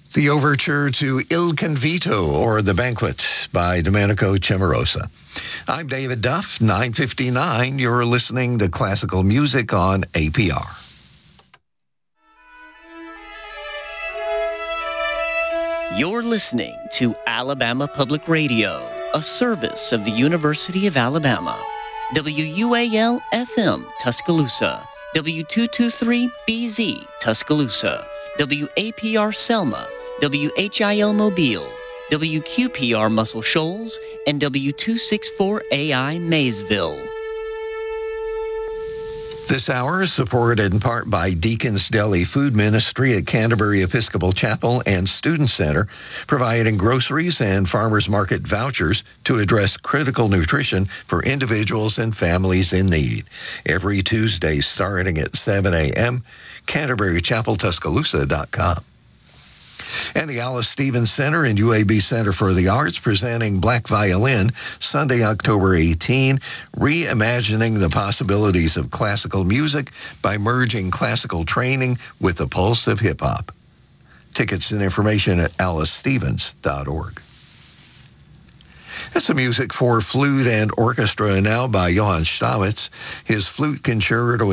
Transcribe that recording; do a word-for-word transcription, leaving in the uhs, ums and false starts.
The overture to Il Convito, or The Banquet, by Domenico Cimarosa. I'm David Duff, nine fifty-nine. You're listening to classical music on A P R. You're listening to Alabama Public Radio, a service of the University of Alabama. W U A L F M, Tuscaloosa. W two twenty-three B Z, Tuscaloosa. W A P R Selma. W H I L Mobile. W Q P R Muscle Shoals. And W two sixty-four A I Maysville. This hour is supported in part by Deacon's Deli Food Ministry at Canterbury Episcopal Chapel and Student Center, providing groceries and farmers market vouchers to address critical nutrition for individuals and families in need. Every Tuesday starting at seven a.m., Canterbury Chapel Tuscaloosa dot com. And the Alice Stevens Center and U A B Center for the Arts presenting Black Violin Sunday, October eighteenth, reimagining the possibilities of classical music by merging classical training with the pulse of hip-hop. Tickets and information at alice stevens dot org. That's some music for flute and orchestra now by Johann Stamitz. His flute concerto